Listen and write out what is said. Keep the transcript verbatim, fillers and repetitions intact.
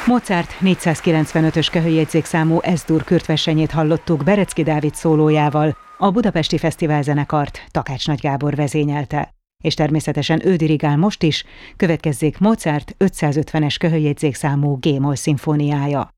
Mozart négyszázkilencvenötös köhöjjegyzékszámú Es-dur kürtversenyét hallottuk Berecki Dávid szólójával, a Budapesti Fesztiválzenekart Takács Nagy Gábor vezényelte. És természetesen ő dirigál most is, következzék Mozart ötszázötvenes köhöjjegyzékszámú G-moll szimfóniája.